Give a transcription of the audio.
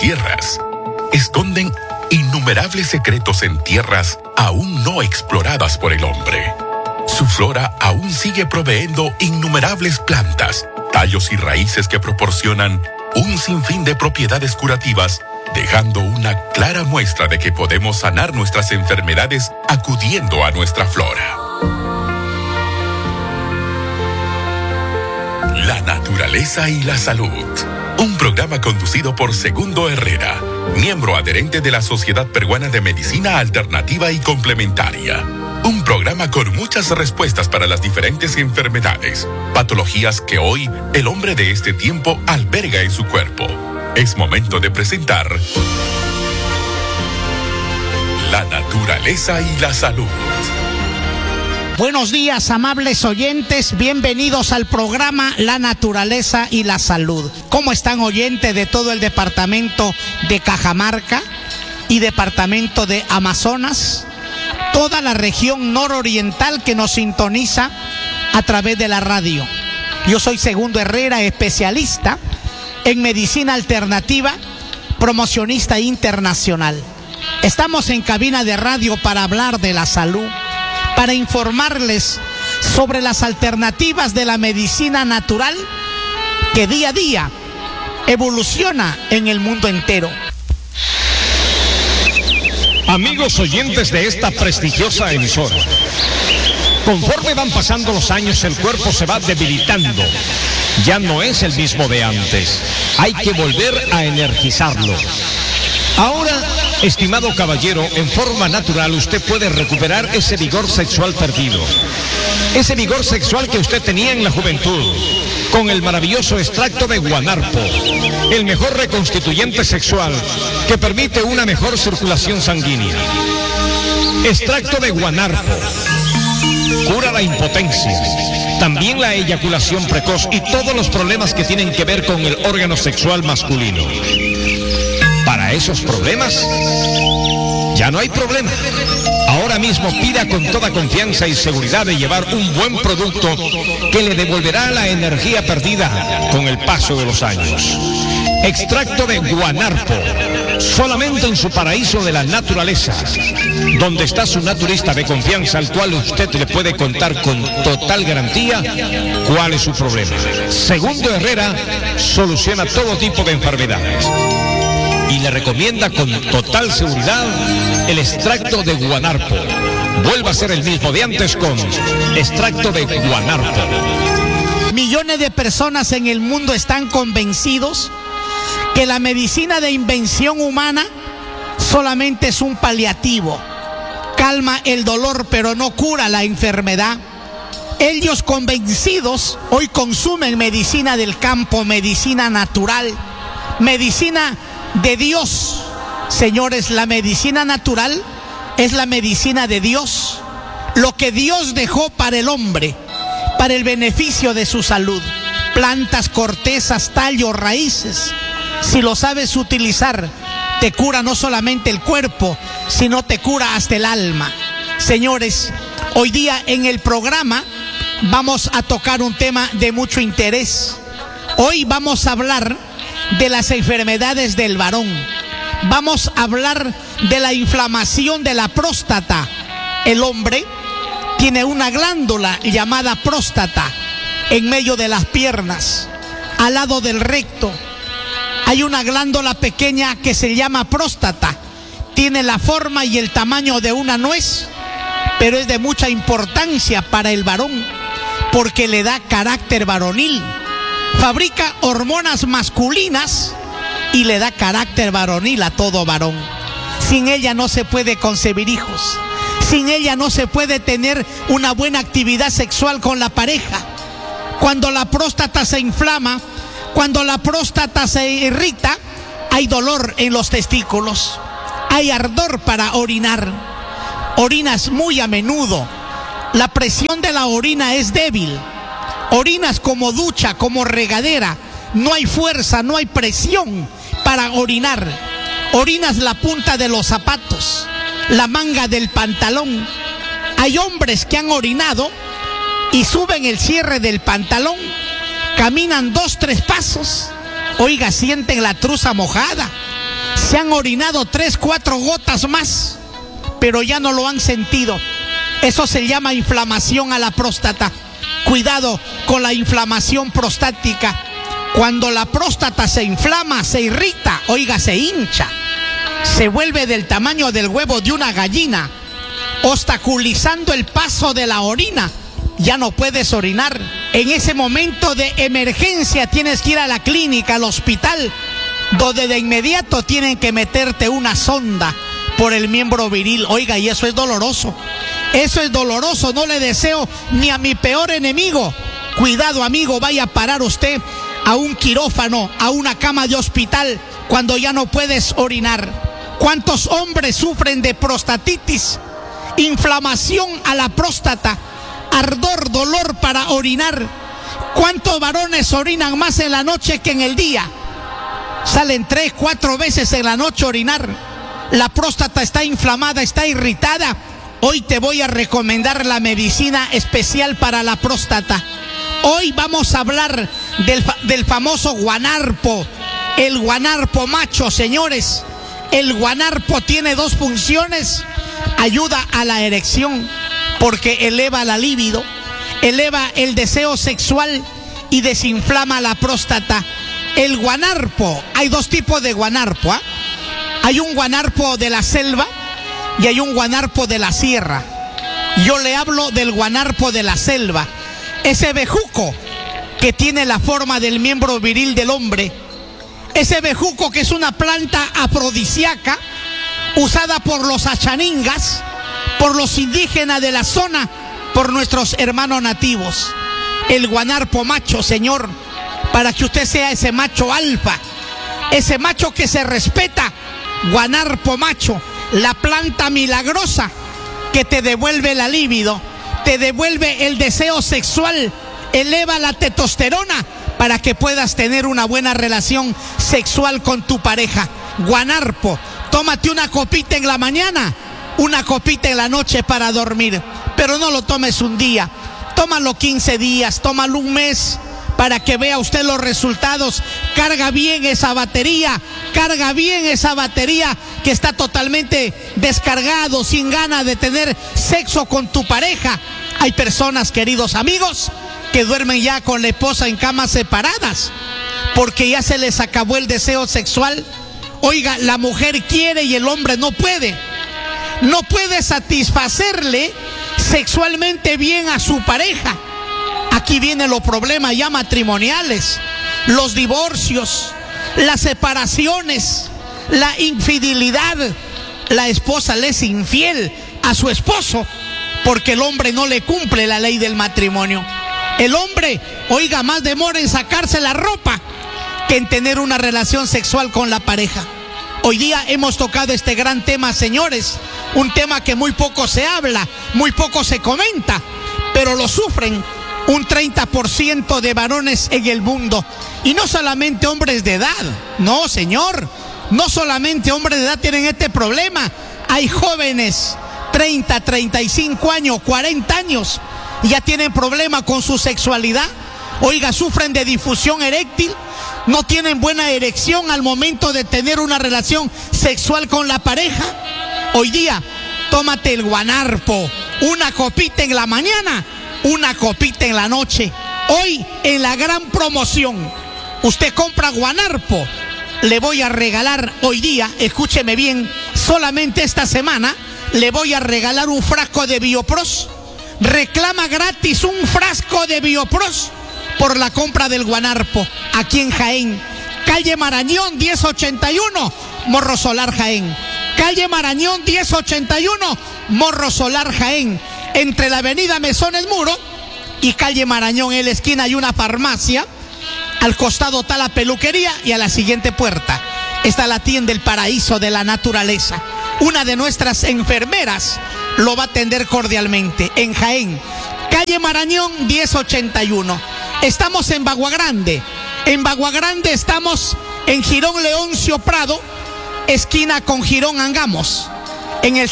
tierras esconden innumerables secretos en tierras aún no exploradas por el hombre. Su flora aún sigue proveyendo innumerables plantas, tallos y raíces que proporcionan un sinfín de propiedades curativas, dejando una clara muestra de que podemos sanar nuestras enfermedades acudiendo a nuestra flora. La naturaleza y la salud. Un programa conducido por Segundo Herrera, miembro adherente de la Sociedad Peruana de Medicina Alternativa y Complementaria. Un programa con muchas respuestas para las diferentes enfermedades, patologías que hoy el hombre de este tiempo alberga en su cuerpo. Es momento de presentar la naturaleza y la salud. Buenos días, amables oyentes, bienvenidos al programa La Naturaleza y la Salud. ¿Cómo están, oyentes de todo el departamento de Cajamarca y departamento de Amazonas? Toda la región nororiental que nos sintoniza a través de la radio. Yo soy Segundo Herrera, especialista en medicina alternativa, promocionista internacional. Estamos en cabina de radio para hablar de la salud, para informarles sobre las alternativas de la medicina natural que día a día evoluciona en el mundo entero. Amigos oyentes de esta prestigiosa emisora, conforme van pasando los años, el cuerpo se va debilitando. Ya no es el mismo de antes. Hay que volver a energizarlo. Ahora, estimado caballero, en forma natural usted puede recuperar ese vigor sexual perdido. Ese vigor sexual que usted tenía en la juventud, con el maravilloso extracto de guanarpo, el mejor reconstituyente sexual que permite una mejor circulación sanguínea. Extracto de guanarpo cura la impotencia, también la eyaculación precoz y todos los problemas que tienen que ver con el órgano sexual masculino. Para esos problemas, ya no hay problema. Ahora mismo pida con toda confianza y seguridad de llevar un buen producto que le devolverá la energía perdida con el paso de los años. Extracto de guanarpo, solamente en su paraíso de la naturaleza, donde está su naturista de confianza, al cual usted le puede contar con total garantía cuál es su problema. Segundo Herrera soluciona todo tipo de enfermedades y le recomienda con total seguridad el extracto de guanarpo. Vuelva a ser el mismo de antes con extracto de guanarpo. Millones de personas en el mundo están convencidos que la medicina de invención humana solamente es un paliativo. Calma el dolor, pero no cura la enfermedad. Ellos convencidos hoy consumen medicina del campo, medicina natural, medicina de Dios. Señores, la medicina natural es la medicina de Dios, lo que Dios dejó para el hombre, para el beneficio de su salud. Plantas, cortezas, tallos, raíces. Si lo sabes utilizar, te cura no solamente el cuerpo, sino te cura hasta el alma. Señores, hoy día en el programa vamos a tocar un tema de mucho interés. Hoy vamos a hablar de las enfermedades del varón. Vamos a hablar de la inflamación de la próstata. El hombre tiene una glándula llamada próstata en medio de las piernas, al lado del recto. Hay una glándula pequeña que se llama próstata. Tiene la forma y el tamaño de una nuez, pero es de mucha importancia para el varón porque le da carácter varonil. Fabrica hormonas masculinas y le da carácter varonil a todo varón. Sin ella no se puede concebir hijos. Sin ella no se puede tener una buena actividad sexual con la pareja. Cuando la próstata se inflama, cuando la próstata se irrita, hay dolor en los testículos, hay ardor para orinar, orinas muy a menudo, la presión de la orina es débil, orinas como ducha, como regadera, no hay fuerza, no hay presión para orinar, orinas la punta de los zapatos, la manga del pantalón. Hay hombres que han orinado y suben el cierre del pantalón, caminan 2, 3 pasos, oiga, sienten la truza mojada, Se han orinado 3, 4 gotas más, pero ya no lo han sentido. Eso se llama inflamación a la próstata. Cuidado con la inflamación prostática. Cuando la próstata se inflama, se irrita, oiga, se hincha, se vuelve del tamaño del huevo de una gallina, obstaculizando el paso de la orina. Ya no puedes orinar. En ese momento de emergencia tienes que ir a la clínica, al hospital, donde de inmediato tienen que meterte una sonda por el miembro viril. Oiga, y eso es doloroso. Eso es doloroso, no le deseo ni a mi peor enemigo. Cuidado, amigo, vaya a parar usted a un quirófano, a una cama de hospital, cuando ya no puedes orinar. ¿Cuántos hombres sufren de prostatitis? Inflamación a la próstata, ardor, dolor para orinar. ¿Cuántos varones orinan más en la noche que en el día? Salen 3, 4 veces en la noche a orinar. La próstata está inflamada, está irritada. Hoy te voy a recomendar la medicina especial para la próstata. Hoy vamos a hablar del famoso guanarpo, el guanarpo macho, señores. El guanarpo tiene 2 funciones. Ayuda a la erección porque eleva la libido, eleva el deseo sexual y desinflama la próstata. El guanarpo, hay 2 tipos de guanarpo, ¿eh? Hay un guanarpo de la selva y hay un guanarpo de la sierra. Yo le hablo del guanarpo de la selva. Ese bejuco que tiene la forma del miembro viril del hombre. Ese bejuco que es una planta afrodisíaca usada por los achaningas, por los indígenas de la zona, por nuestros hermanos nativos. El guanarpo macho, señor, para que usted sea ese macho alfa, ese macho que se respeta. Guanarpo macho, la planta milagrosa que te devuelve la libido, te devuelve el deseo sexual, eleva la testosterona para que puedas tener una buena relación sexual con tu pareja. Guanarpo, tómate una copita en la mañana, una copita en la noche para dormir, pero no lo tomes un día, tómalo 15 días, tómalo un mes, para que vea usted los resultados. Carga bien esa batería que está totalmente descargado, sin ganas de tener sexo con tu pareja. Hay personas, queridos amigos, que duermen ya con la esposa en camas separadas, porque ya se les acabó el deseo sexual. Oiga, la mujer quiere y el hombre no puede satisfacerle sexualmente bien a su pareja. Aquí vienen los problemas ya matrimoniales, los divorcios, las separaciones, la infidelidad. La esposa le es infiel a su esposo porque el hombre no le cumple la ley del matrimonio. El hombre, oiga, más demora en sacarse la ropa que en tener una relación sexual con la pareja. Hoy día hemos tocado este gran tema, señores, un tema que muy poco se habla, muy poco se comenta, pero lo sufren un 30% de varones en el mundo. Y no solamente hombres de edad, no, señor, no solamente hombres de edad tienen este problema. Hay jóvenes, 30, 35 años, 40 años, ya tienen problema con su sexualidad. Oiga, sufren de disfunción eréctil, no tienen buena erección al momento de tener una relación sexual con la pareja. Hoy día, tómate el guanarpo, una copita en la mañana, una copita en la noche. Hoy, en la gran promoción, usted compra guanarpo, le voy a regalar hoy día, escúcheme bien, solamente esta semana, le voy a regalar un frasco de Biopros. Reclama gratis un frasco de Biopros por la compra del guanarpo, aquí en Jaén, calle Marañón 1081, Morro Solar, Jaén. Calle Marañón 1081, Morro Solar, Jaén. Entre la avenida Mesones Muro y calle Marañón, en la esquina hay una farmacia, al costado está la peluquería y a la siguiente puerta está la tienda El Paraíso de la Naturaleza. Una de nuestras enfermeras lo va a atender cordialmente en Jaén, calle Marañón 1081. Estamos en Bagua Grande. En Bagua Grande estamos en Girón Leoncio Prado, esquina con Girón Angamos, en el